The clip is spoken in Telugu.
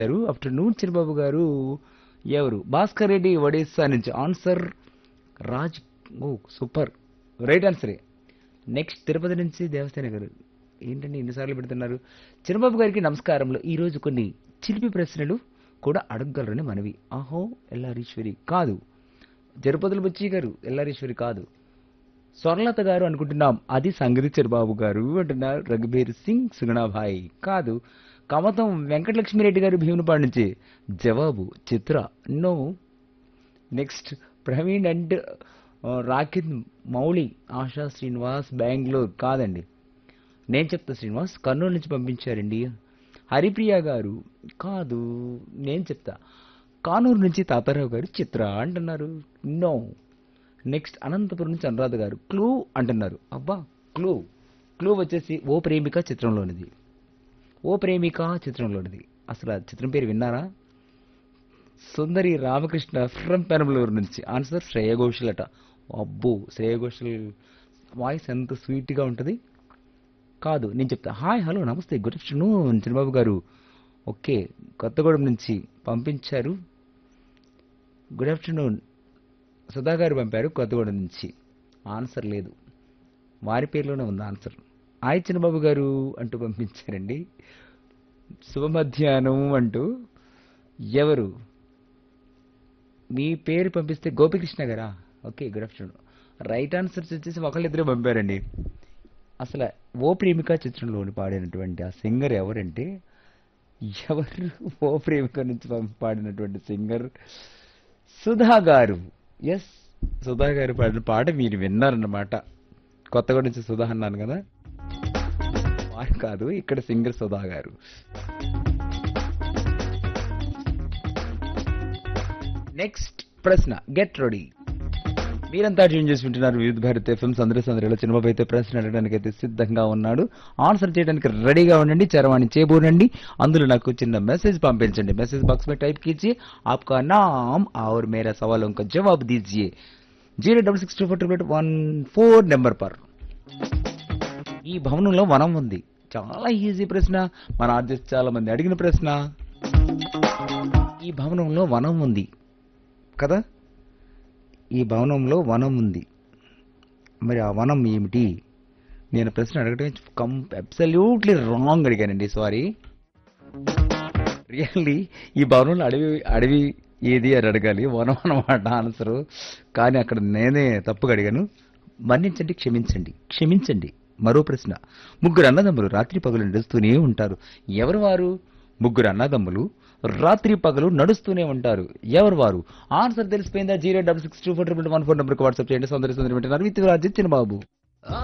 గారు ఆఫ్టర్నూన్ చిరబాబు గారు ఎవరు భాస్కర్ రెడ్డి ఒడిస్సా నుంచి ఆన్సర్ రాజ్. ఓ సూపర్, రైట్ ఆన్సరే. నెక్స్ట్ తిరుపతి నుంచి దేవస్థాన గారు. ఏంటండి ఎన్నిసార్లు పెడుతున్నారు? చిరబాబు గారికి నమస్కారంలో ఈరోజు కొన్ని చిలిపి ప్రశ్నలు కూడా అడగగలరని మనవి. ఆహో ఎల్లారీశ్వరి కాదు. జరుపతుల బుచ్చి గారు ఎల్లారీశ్వరి కాదు. స్వర్లత గారు అనుకుంటున్నాం, అది సంగతి చిరబాబు గారు అంటున్నారు. రఘుబీర్ సింగ్ సుగుణాభాయ్ కాదు. కమతం వెంకటలక్ష్మిరెడ్డి గారు భీమునిపాడు నుంచి. జవాబు చిత్ర. No. Next Praveen and రాకిద్ Mouli ASHA Srinivas Bengaluru కాదండి. నేను చెప్తా శ్రీనివాస్ కర్నూలు నుంచి పంపించారండి. హరిప్రియ గారు కాదు. నేను చెప్తా కానూరు నుంచి తాతారావు గారు చిత్ర అంటున్నారు. నో. నెక్స్ట్ అనంతపురం నుంచి అనురాధ గారు క్లూ అంటున్నారు. అబ్బా క్లూ క్లూ వచ్చేసి ఓ ప్రేమిక చిత్రంలోనిది. ఓ ప్రేమిక చిత్రంలోనిది. అసలు ఆ చిత్రం పేరు విన్నారా? సుందరి రామకృష్ణ ఫ్రమ్ పెనమలూరు నుంచి. ఆన్సర్ శ్రేయ ఘోషల్ అట. అబ్బో శ్రేయ ఘోషల్ వాయిస్ ఎంత స్వీట్గా ఉంటుంది. కాదు. నేను చెప్తా. హాయ్ హలో నమస్తే గుడ్ ఆఫ్టర్నూన్ చంద్రబాబు గారు. ఓకే కొత్తగూడెం నుంచి పంపించారు. గుడ్ ఆఫ్టర్నూన్ సుధా గారు పంపారు కొత్తగూడెం నుంచి. ఆన్సర్ లేదు, వారి పేరులోనే ఉంది ఆన్సర్. హాయ్ చంద్రబాబు గారు అంటూ పంపించారండి. శుభ మధ్యాహ్నం అంటూ. ఎవరు మీ పేరు పంపిస్తే గోపికృష్ణ గారా? Okay good afternoon. Right answers వచ్చేసి ఒకళ్ళిద్దరే పంపారండి. అసలు ఓ ప్రేమిక చిత్రంలోని పాడినటువంటి ఆ సింగర్ ఎవరంటే ఎవరు? ఓ ప్రేమిక నుంచి పాడినటువంటి సింగర్ సుధా గారు. ఎస్ సుధా గారు పాడిన పాట మీరు విన్నారన్నమాట. కొత్తగా నుంచి సుధా అన్నాను కదా, వారు కాదు, ఇక్కడ సింగర్ సుధా గారు. నెక్స్ట్ ప్రశ్న గెట్ రెడీ. మీరంతా ట్యూన్ చేసి వింటున్నారు వివిధ భారత్ ఎఫ్ఎం. సందరిలో చిన్నబాబు అయితే ప్రశ్న అడగడానికి అయితే సిద్ధంగా ఉన్నాడు. ఆన్సర్ చేయడానికి రెడీగా ఉండండి. చరవాణి చేయబోనండి. అందులో నాకు చిన్న మెసేజ్ పంపించండి. మెసేజ్ బాక్స్ में टाइप कीजिए आपका नाम और मेरा सवालों का जवाब दीजिए 066248814 నెంబర్ పర్. ఈ భవనంలో వనం ఉంది. చాలా ఈజీ ప్రశ్న. మన ఆర్జెస్ చాలా మంది అడిగిన ప్రశ్న. ఈ భవనంలో వనం ఉంది కదా, ఈ భవనంలో వనం ఉంది. మరి ఆ వనం ఏమిటి? నేను ప్రశ్న అడగటం అబ్సల్యూట్లీ రాంగ్ అడిగానండి. సారీ. రియల్లీ ఈ భవనంలో అడవి ఏది అని అడగాలి, వనం అన్నమాట ఆన్సరు. కానీ అక్కడ నేనే తప్పుగా అడిగాను. మన్నించండి, క్షమించండి, క్షమించండి. మరో ప్రశ్న. ముగ్గురు అన్నదమ్ములు రాత్రి పగలు నడుస్తూనే ఉంటారు. ఎవరు వారు? ముగ్గురు అన్నదమ్ములు రాత్రి పగలు నడుస్తూనే ఉంటారు. ఎవరు వారు? ఆన్సర్ తెలిసిపోయిందా? 066241114 నెంబర్కి వాట్సాప్ చేయండి. సౌందర్య వింటున్నారు విత్ రాజిత్ చిన్నబాబు.